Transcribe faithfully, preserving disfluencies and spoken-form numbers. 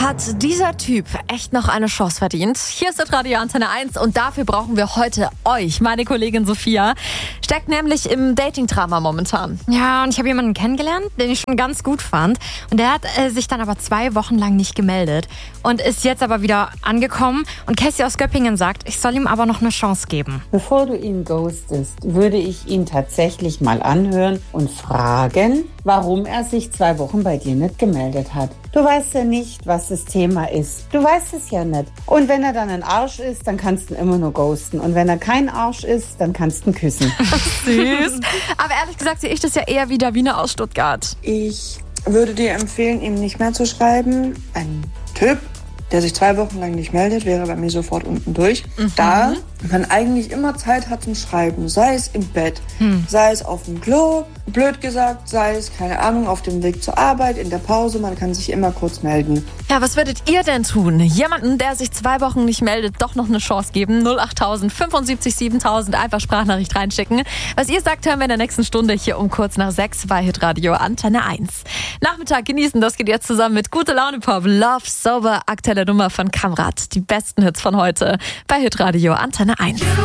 Hat dieser Typ echt noch eine Chance verdient? Hier ist das Radio Antenne eins und dafür brauchen wir heute euch. Meine Kollegin Sophia steckt nämlich im Dating-Drama momentan. Ja, und ich habe jemanden kennengelernt, den ich schon ganz gut fand. Und der hat äh, sich dann aber zwei Wochen lang nicht gemeldet und ist jetzt aber wieder angekommen. Und Cassie aus Göppingen sagt, ich soll ihm aber noch eine Chance geben. Bevor du ihn ghostest, würde ich ihn tatsächlich mal anhören und fragen, warum er sich zwei Wochen bei dir nicht gemeldet hat. Du weißt ja nicht, was das Thema ist. Du weißt es ja nicht. Und wenn er dann ein Arsch ist, dann kannst du ihn immer nur ghosten. Und wenn er kein Arsch ist, dann kannst du ihn küssen. Süß. Aber ehrlich gesagt sehe ich das ja eher wie Davina aus Stuttgart. Ich würde dir empfehlen, ihm nicht mehr zu schreiben. Ein Typ, der sich zwei Wochen lang nicht meldet, wäre bei mir sofort unten durch. Mhm. Da man eigentlich immer Zeit hat zum Schreiben, sei es im Bett, hm. sei es auf dem Klo, blöd gesagt, sei es, keine Ahnung, auf dem Weg zur Arbeit, in der Pause, man kann sich immer kurz melden. Ja, was würdet ihr denn tun? Jemanden, der sich zwei Wochen nicht meldet, doch noch eine Chance geben? null acht tausend fünfundsiebzig siebentausend, einfach Sprachnachricht reinschicken. Was ihr sagt, hören wir in der nächsten Stunde hier um kurz nach sechs bei Hitradio Antenne eins. Nachmittag genießen, das geht jetzt zusammen mit Gute Laune Pop, Love Sober, aktuelle Nummer von Kamrat. Die besten Hits von heute bei Hitradio Antenne eins.